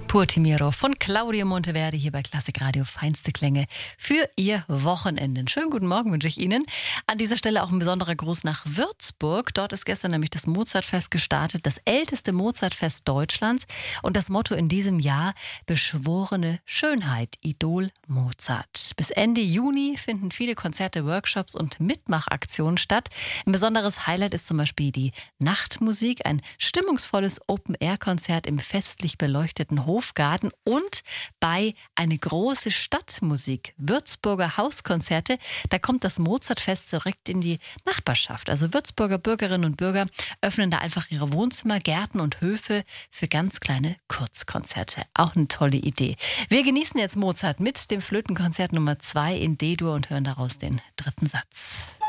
Pur von Claudio Monteverdi hier bei Klassik Radio. Feinste Klänge für Ihr Wochenende. Einen schönen guten Morgen wünsche ich Ihnen. An dieser Stelle auch ein besonderer Gruß nach Würzburg. Dort ist gestern nämlich das Mozartfest gestartet, das älteste Mozartfest Deutschlands. Und das Motto in diesem Jahr: beschworene Schönheit, Idol Mozart. Bis Ende Juni finden viele Konzerte, Workshops und Mitmachaktionen statt. Ein besonderes Highlight ist zum Beispiel die Nachtmusik, ein stimmungsvolles Open-Air-Konzert im festlich beleuchteten Hofgarten und bei eine große Stadtmusik, Würzburger Hauskonzerte. Da kommt das Mozartfest direkt in die Nachbarschaft. Also Würzburger Bürgerinnen und Bürger öffnen da einfach ihre Wohnzimmer, Gärten und Höfe für ganz kleine Kurzkonzerte. Auch eine tolle Idee. Wir genießen jetzt Mozart mit dem Flötenkonzert Nummer 2 in D-Dur und hören daraus den dritten Satz.